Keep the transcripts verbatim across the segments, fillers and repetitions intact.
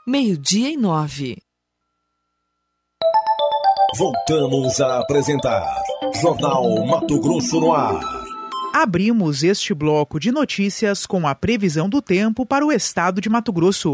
meio-dia e nove. Voltamos a apresentar Jornal Mato Grosso no Ar. Abrimos este bloco de notícias com a previsão do tempo para o estado de Mato Grosso.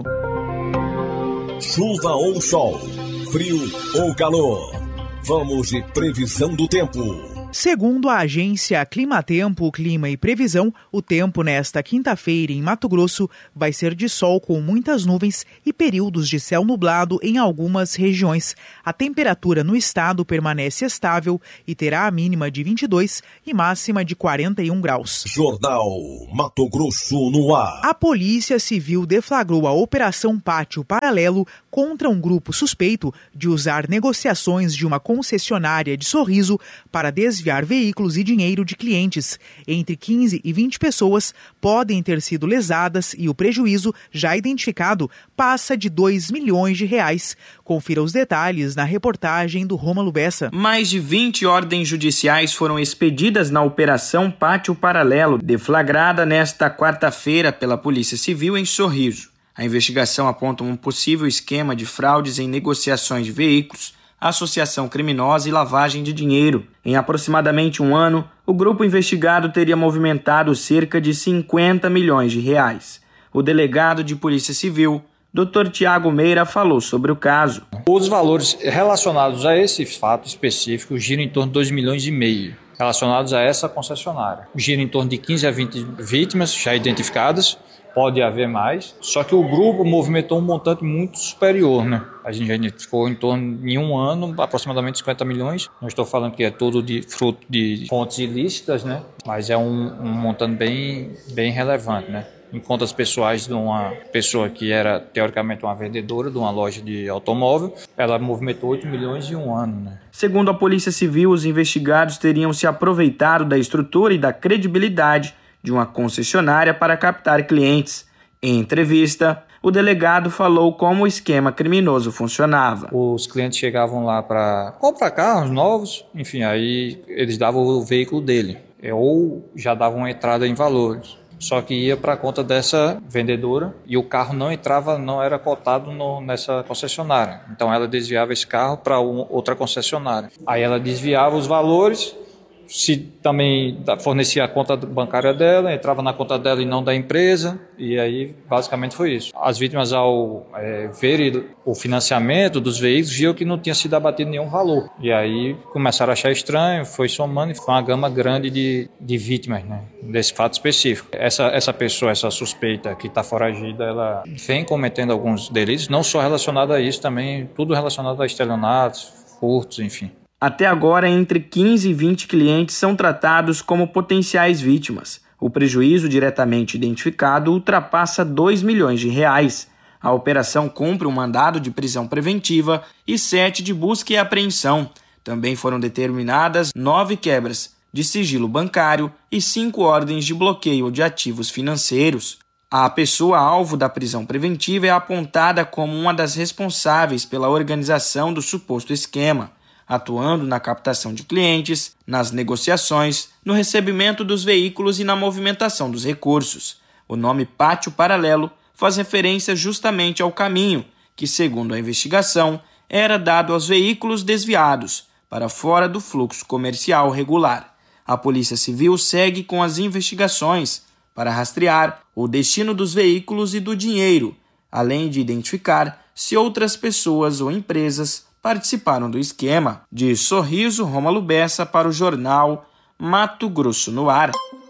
Chuva ou sol, frio ou calor. Vamos de previsão do tempo. Segundo a agência Climatempo, Clima e Previsão, o tempo nesta quinta-feira em Mato Grosso vai ser de sol com muitas nuvens e períodos de céu nublado em algumas regiões. A temperatura no estado permanece estável e terá a mínima de vinte e dois e máxima de quarenta e um graus. Jornal Mato Grosso no Ar. A Polícia Civil deflagrou a Operação Pátio Paralelo contra um grupo suspeito de usar negociações de uma concessionária de Sorriso para desviar veículos e dinheiro de clientes. Entre quinze e vinte pessoas podem ter sido lesadas e o prejuízo, já identificado, passa de dois milhões de reais. Confira os detalhes na reportagem do Rômulo Bessa. Mais de vinte ordens judiciais foram expedidas na Operação Pátio Paralelo, deflagrada nesta quarta-feira pela Polícia Civil em Sorriso. A investigação aponta um possível esquema de fraudes em negociações de veículos, associação criminosa e lavagem de dinheiro. Em aproximadamente um ano, o grupo investigado teria movimentado cerca de cinquenta milhões de reais. O delegado de Polícia Civil, doutor Tiago Meira, falou sobre o caso. Os valores relacionados a esse fato específico giram em torno de dois milhões e meio, relacionados a essa concessionária. Gira em torno de quinze a vinte vítimas já identificadas. Pode haver mais, só que o grupo movimentou um montante muito superior, né? A gente já identificou em torno de um ano, aproximadamente cinquenta milhões. Não estou falando que é tudo de fruto de fontes ilícitas, né? Mas é um, um montante bem, bem relevante, né? Em contas pessoais de uma pessoa que era, teoricamente, uma vendedora de uma loja de automóvel, ela movimentou oito milhões em um ano, né? Segundo a Polícia Civil, os investigados teriam se aproveitado da estrutura e da credibilidade de uma concessionária para captar clientes. Em entrevista, o delegado falou como o esquema criminoso funcionava. Os clientes chegavam lá para comprar carros novos, enfim, aí eles davam o veículo dele, ou já davam uma entrada em valores. Só que ia para a conta dessa vendedora e o carro não entrava, não era cotado no, nessa concessionária. Então ela desviava esse carro para um, outra concessionária. Aí ela desviava os valores, se também fornecia a conta bancária dela, entrava na conta dela e não da empresa, e aí basicamente foi isso. As vítimas, ao é, verem o financiamento dos veículos, viam que não tinha sido abatido nenhum valor. E aí começaram a achar estranho, foi somando e foi uma gama grande de, de vítimas, né, desse fato específico. Essa, essa pessoa, essa suspeita que está foragida, ela vem cometendo alguns delitos, não só relacionado a isso, também tudo relacionado a estelionatos, furtos, enfim. Até agora, entre quinze e vinte clientes são tratados como potenciais vítimas. O prejuízo diretamente identificado ultrapassa dois milhões de reais. A operação cumpre um mandado de prisão preventiva e sete de busca e apreensão. Também foram determinadas nove quebras de sigilo bancário e cinco ordens de bloqueio de ativos financeiros. A pessoa alvo da prisão preventiva é apontada como uma das responsáveis pela organização do suposto esquema, atuando na captação de clientes, nas negociações, no recebimento dos veículos e na movimentação dos recursos. O nome Pátio Paralelo faz referência justamente ao caminho que, segundo a investigação, era dado aos veículos desviados para fora do fluxo comercial regular. A Polícia Civil segue com as investigações para rastrear o destino dos veículos e do dinheiro, além de identificar se outras pessoas ou empresas participaram do esquema. De Sorriso, Rômulo Bessa para o jornal Mato Grosso no Ar.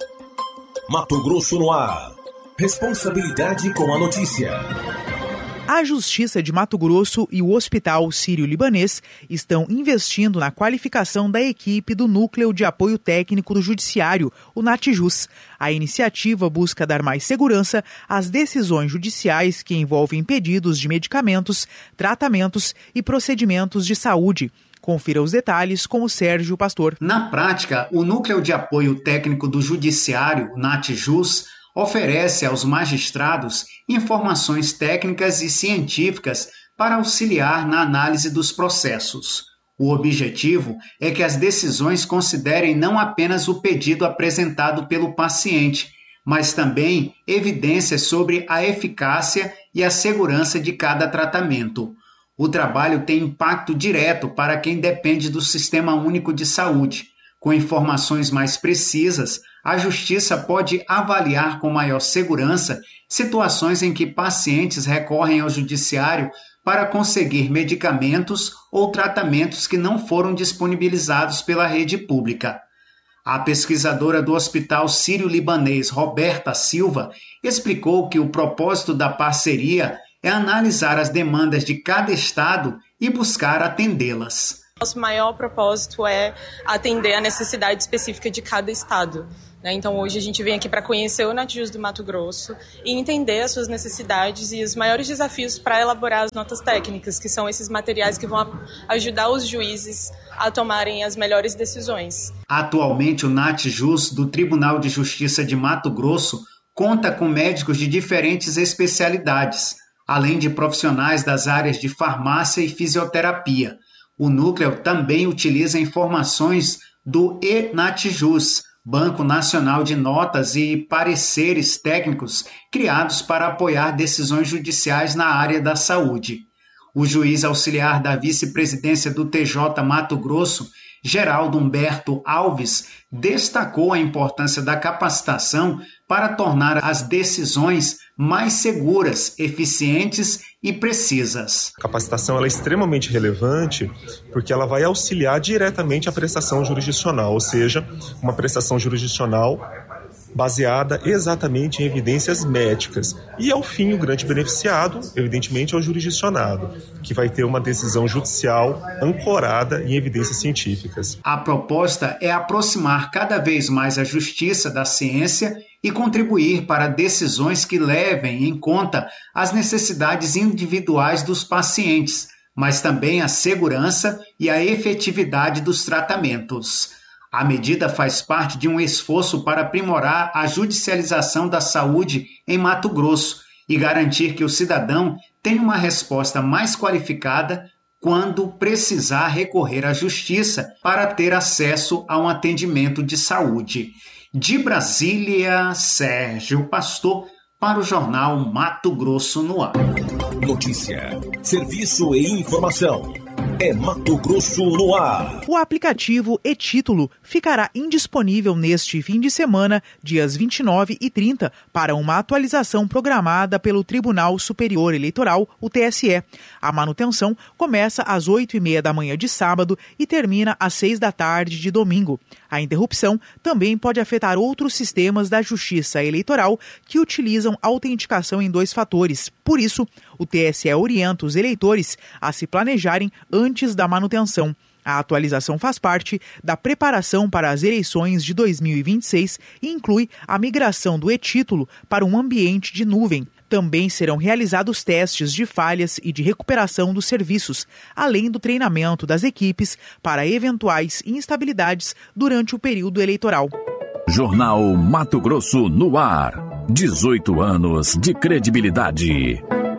Mato Grosso no Ar. Responsabilidade com a notícia. A Justiça de Mato Grosso e o Hospital Sírio-Libanês estão investindo na qualificação da equipe do Núcleo de Apoio Técnico do Judiciário, o NATJUS. A iniciativa busca dar mais segurança às decisões judiciais que envolvem pedidos de medicamentos, tratamentos e procedimentos de saúde. Confira os detalhes com o Sérgio Pastor. Na prática, o Núcleo de Apoio Técnico do Judiciário, o NATJUS, oferece aos magistrados informações técnicas e científicas para auxiliar na análise dos processos. O objetivo é que as decisões considerem não apenas o pedido apresentado pelo paciente, mas também evidências sobre a eficácia e a segurança de cada tratamento. O trabalho tem impacto direto para quem depende do Sistema Único de Saúde. Com informações mais precisas, a Justiça pode avaliar com maior segurança situações em que pacientes recorrem ao Judiciário para conseguir medicamentos ou tratamentos que não foram disponibilizados pela rede pública. A pesquisadora do Hospital Sírio-Libanês, Roberta Silva, explicou que o propósito da parceria é analisar as demandas de cada estado e buscar atendê-las. Nosso maior propósito é atender a necessidade específica de cada estado. Então, hoje a gente vem aqui para conhecer o Natjuz do Mato Grosso e entender as suas necessidades e os maiores desafios para elaborar as notas técnicas, que são esses materiais que vão ajudar os juízes a tomarem as melhores decisões. Atualmente, o Natjuz do Tribunal de Justiça de Mato Grosso conta com médicos de diferentes especialidades, além de profissionais das áreas de farmácia e fisioterapia. O núcleo também utiliza informações do e-Natjuz, Banco Nacional de Notas e Pareceres Técnicos criados para apoiar decisões judiciais na área da saúde. O juiz auxiliar da vice-presidência do T J Mato Grosso, Geraldo Humberto Alves, destacou a importância da capacitação para tornar as decisões mais seguras, eficientes e precisas. A capacitação ela é extremamente relevante porque ela vai auxiliar diretamente a prestação jurisdicional, ou seja, uma prestação jurisdicional baseada exatamente em evidências médicas. E, ao fim, o grande beneficiado, evidentemente, é o jurisdicionado, que vai ter uma decisão judicial ancorada em evidências científicas. A proposta é aproximar cada vez mais a justiça da ciência e contribuir para decisões que levem em conta as necessidades individuais dos pacientes, mas também a segurança e a efetividade dos tratamentos. A medida faz parte de um esforço para aprimorar a judicialização da saúde em Mato Grosso e garantir que o cidadão tenha uma resposta mais qualificada quando precisar recorrer à justiça para ter acesso a um atendimento de saúde. De Brasília, Sérgio Pastor, para o jornal Mato Grosso no Ar. Notícia, serviço e informação. É Mato Grosso no ar. O aplicativo e-Título ficará indisponível neste fim de semana, dias vinte e nove e trinta, para uma atualização programada pelo Tribunal Superior Eleitoral, o T S E. A manutenção começa às oito e meia da manhã de sábado e termina às seis da tarde de domingo. A interrupção também pode afetar outros sistemas da Justiça Eleitoral que utilizam autenticação em dois fatores. Por isso, o T S E orienta os eleitores a se planejarem antes da manutenção. A atualização faz parte da preparação para as eleições de dois mil e vinte e seis e inclui a migração do e-Título para um ambiente de nuvem. Também serão realizados testes de falhas e de recuperação dos serviços, além do treinamento das equipes para eventuais instabilidades durante o período eleitoral. Jornal Mato Grosso no ar. dezoito anos de credibilidade.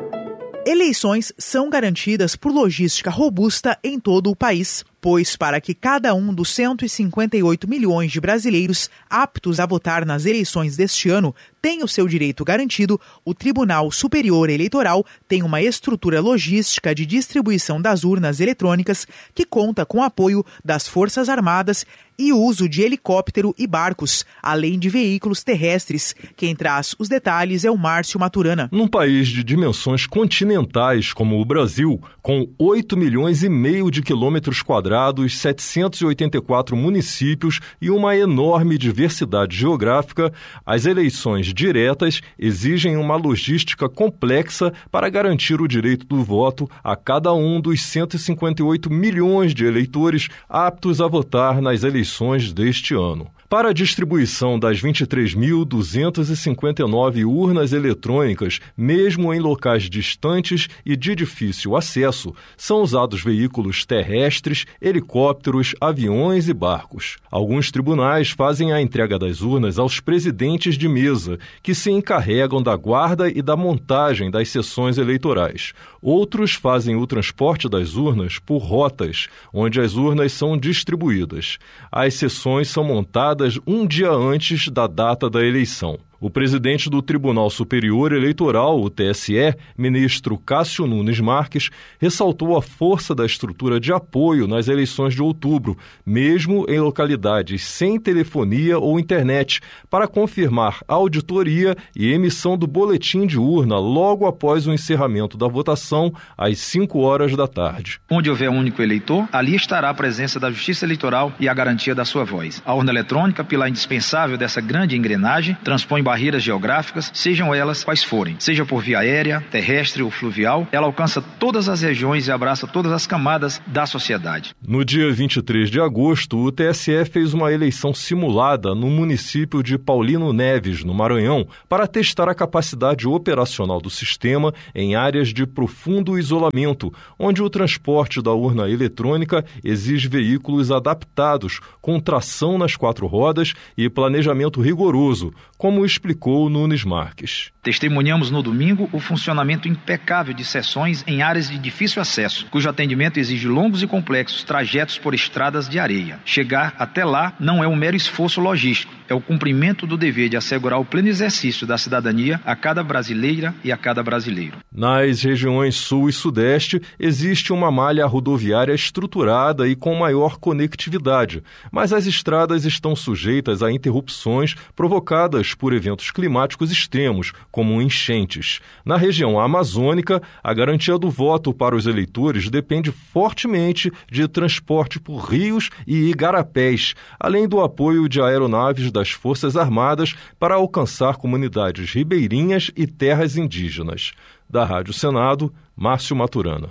Eleições são garantidas por logística robusta em todo o país, pois para que cada um dos cento e cinquenta e oito milhões de brasileiros aptos a votar nas eleições deste ano tenha o seu direito garantido, o Tribunal Superior Eleitoral tem uma estrutura logística de distribuição das urnas eletrônicas que conta com apoio das Forças Armadas e o uso de helicóptero e barcos, além de veículos terrestres. Quem traz os detalhes é o Márcio Maturana. Num país de dimensões continentais como o Brasil, com oito milhões e meio de quilômetros quadrados, setecentos e oitenta e quatro municípios e uma enorme diversidade geográfica, as eleições diretas exigem uma logística complexa para garantir o direito do voto a cada um dos cento e cinquenta e oito milhões de eleitores aptos a votar nas eleições deste ano. Para a distribuição das vinte e três mil duzentas e cinquenta e nove urnas eletrônicas, mesmo em locais distantes e de difícil acesso, são usados veículos terrestres, helicópteros, aviões e barcos. Alguns tribunais fazem a entrega das urnas aos presidentes de mesa, que se encarregam da guarda e da montagem das sessões eleitorais. Outros fazem o transporte das urnas por rotas, onde as urnas são distribuídas. As sessões são montadas um dia antes da data da eleição. O presidente do Tribunal Superior Eleitoral, o T S E, ministro Cássio Nunes Marques, ressaltou a força da estrutura de apoio nas eleições de outubro, mesmo em localidades sem telefonia ou internet, para confirmar auditoria e emissão do boletim de urna logo após o encerramento da votação, às cinco horas da tarde. Onde houver um único eleitor, ali estará a presença da Justiça Eleitoral e a garantia da sua voz. A urna eletrônica, pilar indispensável dessa grande engrenagem, transpõe barreiras geográficas, sejam elas quais forem, seja por via aérea, terrestre ou fluvial, ela alcança todas as regiões e abraça todas as camadas da sociedade. No dia vinte e três de agosto, o T S E fez uma eleição simulada no município de Paulino Neves, no Maranhão, para testar a capacidade operacional do sistema em áreas de profundo isolamento, onde o transporte da urna eletrônica exige veículos adaptados, com tração nas quatro rodas e planejamento rigoroso, como explicou Nunes Marques. Testemunhamos no domingo o funcionamento impecável de sessões em áreas de difícil acesso, cujo atendimento exige longos e complexos trajetos por estradas de areia. Chegar até lá não é um mero esforço logístico, é o cumprimento do dever de assegurar o pleno exercício da cidadania a cada brasileira e a cada brasileiro. Nas regiões sul e sudeste, existe uma malha rodoviária estruturada e com maior conectividade, mas as estradas estão sujeitas a interrupções provocadas por eventos climáticos extremos, como enchentes. Na região amazônica, a garantia do voto para os eleitores depende fortemente de transporte por rios e igarapés, além do apoio de aeronaves das Forças Armadas para alcançar comunidades ribeirinhas e terras indígenas. Da Rádio Senado, Márcio Maturana.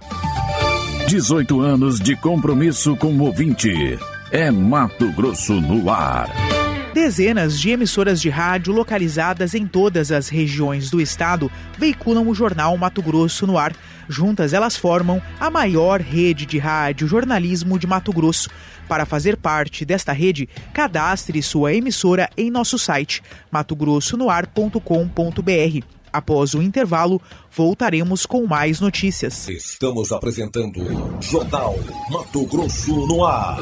dezoito anos de compromisso com o ouvinte. É Mato Grosso no ar. Dezenas de emissoras de rádio localizadas em todas as regiões do estado veiculam o jornal Mato Grosso no ar. Juntas, elas formam a maior rede de rádio jornalismo de Mato Grosso. Para fazer parte desta rede, cadastre sua emissora em nosso site mato grosso no ar ponto com ponto b r. Após o intervalo, voltaremos com mais notícias. Estamos apresentando Jornal Mato Grosso no ar.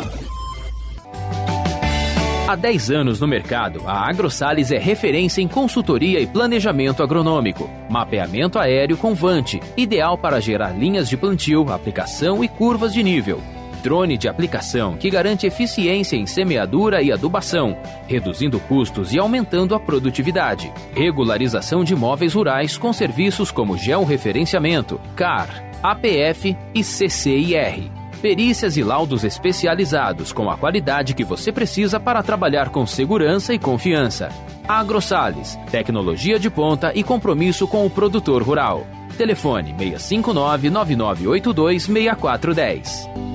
Há dez anos no mercado, a AgroSales é referência em consultoria e planejamento agronômico. Mapeamento aéreo com Vante, ideal para gerar linhas de plantio, aplicação e curvas de nível. Drone de aplicação que garante eficiência em semeadura e adubação, reduzindo custos e aumentando a produtividade. Regularização de imóveis rurais com serviços como georreferenciamento, C A R, A P F e C C I R. Perícias e laudos especializados com a qualidade que você precisa para trabalhar com segurança e confiança. AgroSales, tecnologia de ponta e compromisso com o produtor rural. Telefone seis cinco nove, nove nove oito dois, seis quatro um zero.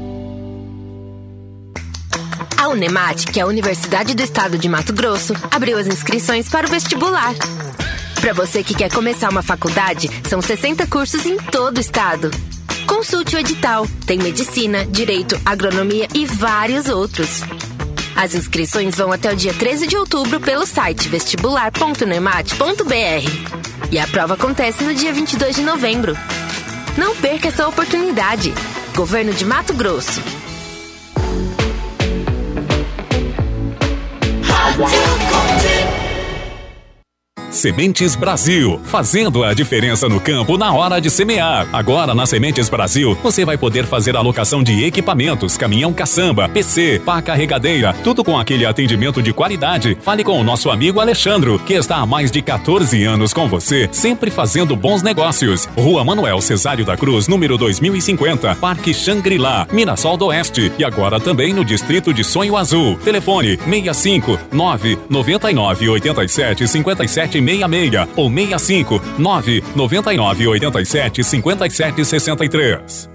A Unemat, que é a Universidade do Estado de Mato Grosso, abriu as inscrições para o vestibular. Para você que quer começar uma faculdade, são sessenta cursos em todo o estado. Consulte o edital. Tem medicina, direito, agronomia e vários outros. As inscrições vão até o dia treze de outubro pelo site vestibular ponto unemat ponto b r. E a prova acontece no dia vinte e dois de novembro. Não perca essa oportunidade. Governo de Mato Grosso. Sementes Brasil, fazendo a diferença no campo na hora de semear. Agora na Sementes Brasil, você vai poder fazer a alocação de equipamentos, caminhão caçamba, P C, pá carregadeira, tudo com aquele atendimento de qualidade. Fale com o nosso amigo Alexandro, que está há mais de quatorze anos com você, sempre fazendo bons negócios. Rua Manuel Cesário da Cruz, número dois mil e cinquenta, Parque Xangri-Lá, Mirassol do Oeste, e agora também no distrito de Sonho Azul. Telefone seis cinco nove, nove nove oito sete, cinco sete seis seis ou seis cinco nove, nove nove oito sete, cinco sete seis três.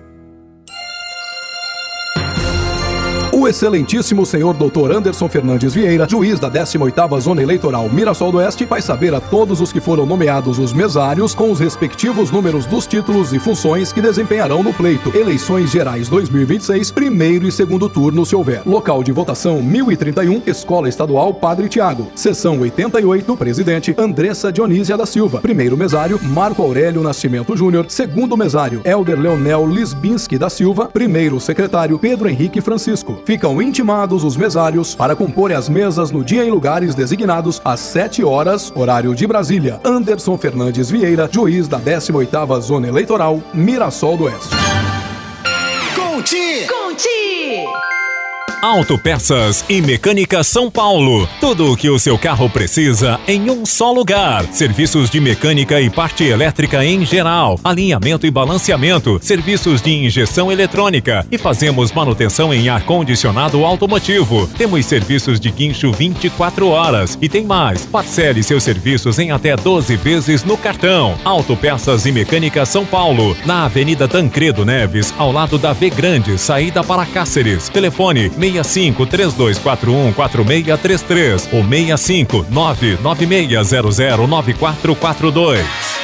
O excelentíssimo senhor doutor Anderson Fernandes Vieira, juiz da décima oitava Zona Eleitoral Mirassol do Oeste, faz saber a todos os que foram nomeados os mesários com os respectivos números dos títulos e funções que desempenharão no pleito. Eleições Gerais dois mil e vinte e seis, primeiro e segundo turno se houver. Local de votação mil e trinta e um, Escola Estadual Padre Tiago. Seção oitenta e oito, presidente Andressa Dionísia da Silva. Primeiro mesário, Marco Aurélio Nascimento Júnior. Segundo mesário, Elder Leonel Lisbinski da Silva. Primeiro secretário, Pedro Henrique Francisco. Ficam intimados os mesários para comporem as mesas no dia e lugares designados às sete horas, horário de Brasília. Anderson Fernandes Vieira, juiz da décima oitava Zona Eleitoral, Mirassol do Oeste. Conti! Conti! Autopeças e Mecânica São Paulo. Tudo o que o seu carro precisa em um só lugar. Serviços de mecânica e parte elétrica em geral. Alinhamento e balanceamento. Serviços de injeção eletrônica. E fazemos manutenção em ar-condicionado automotivo. Temos serviços de guincho vinte e quatro horas. E tem mais. Parcele seus serviços em até doze vezes no cartão. Autopeças e Mecânica São Paulo. Na Avenida Tancredo Neves, ao lado da V Grande, saída para Cáceres. Telefone seis cinco, três dois quatro um, quatro seis três três ou seis cinco, nove nove seis zero zero, nove quatro quatro dois.